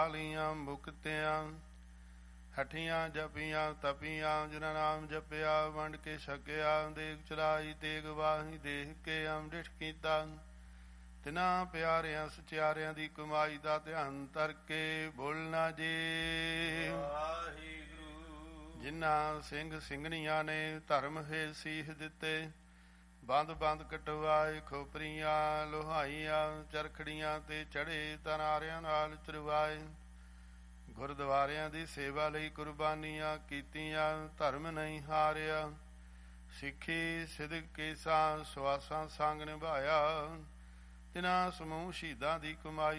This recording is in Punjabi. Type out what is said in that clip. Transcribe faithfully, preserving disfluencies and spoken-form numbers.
ਲੀਆਂ ਮੁਕਤਿਆਂ ਹਠੀਆਂ ਜਪੀਆਂ ਤਪੀਆਂ ਜਿਨ੍ਹਾਂ ਨਾਮ ਜਪਿਆ ਵੰਡ ਕੇ ਛਕਿਆ ਦੇਗ ਚਲਾਈ ਤੇਗ ਵਾਹੀ ਦੇਖ ਕੇ ਅੰਮ੍ਰਿਤ ਕੀਤਾ ਤਿਨਾਂ ਪਿਆਰਿਆਂ ਸਚਿਆਰਿਆਂ ਦੀ ਕਮਾਈ ਦਾ ਧਿਆਨ ਧਰ ਕੇ ਬੋਲਣਾ ਜੀ। ਜਿਨ੍ਹਾਂ ਸਿੰਘ ਸਿੰਘਣੀਆਂ ਨੇ ਧਰਮ ਹੈ ਸੀਖ ਦਿੱਤੇ ਬੰਦ ਬੰਦ ਕਟਵਾਏ ਖੋਪਰੀਆਂ ਲੋਹਾਈਆਂ ਚਰਖੜੀਆਂ ਤੇ ਚੜੇ ਤਨਾਰਿਆਂ ਨਾਲ ਚਰਵਾਏ ਗੁਰਦੁਆਰਿਆਂ ਦੀ ਸੇਵਾ ਲਈ ਕੁਰਬਾਨੀਆਂ ਕੀਤੀਆਂ ਧਰਮ ਨਹੀਂ ਹਾਰਿਆ ਸਿੱਖੀ ਸਿਦਕ ਕੇਸਾਂ ਸਵਾਸਾਂ ਸੰਗ ਨਿਭਾਇਆ ਜਿਨ੍ਹਾਂ ਸਮੂਹ ਸ਼ਹੀਦਾਂ ਦੀ ਕਮਾਈ